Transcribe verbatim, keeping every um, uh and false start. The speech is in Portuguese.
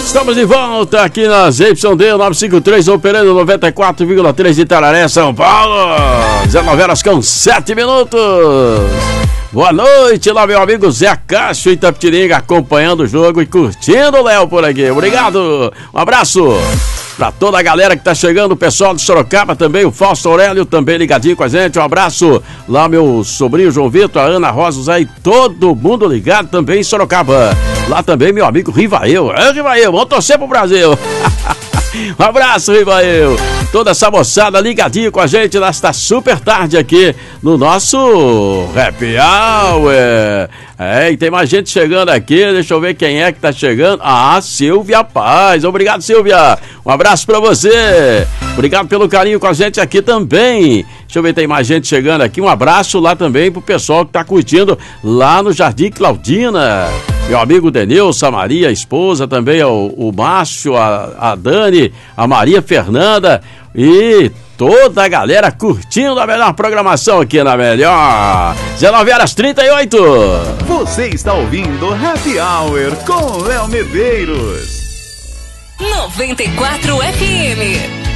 Estamos de volta aqui na Z Y D novecentos e cinquenta e três, operando noventa e quatro vírgula três de Itararé, São Paulo. dezenove horas com sete minutos. Boa noite lá, meu amigo Zé Cássio Itapetininga, acompanhando o jogo e curtindo o Léo por aqui. Obrigado. Um abraço pra toda a galera que tá chegando, o pessoal de Sorocaba também, o Fausto Aurélio também ligadinho com a gente. Um abraço lá, meu sobrinho João Vitor, a Ana Rosa aí, todo mundo ligado também em Sorocaba. Lá também meu amigo Rivael. É, Rivael, vamos torcer pro Brasil. Um abraço, Rivael. Toda essa moçada ligadinho com a gente nesta super tarde aqui no nosso Happy Hour. É, e tem mais gente chegando aqui. Deixa eu ver quem é que tá chegando. Ah, Silvia Paz. Obrigado, Silvia. Um abraço pra você. Obrigado pelo carinho com a gente aqui também. Deixa eu ver, tem mais gente chegando aqui. Um abraço lá também pro pessoal que tá curtindo lá no Jardim Claudina. Meu amigo Denilson, a Maria, a esposa, também o, o Márcio, a, a Dani, a Maria Fernanda e toda a galera curtindo a melhor programação aqui na Melhor. dezenove horas e trinta e oito. Você está ouvindo Happy Hour com Léo Medeiros. noventa e quatro F M.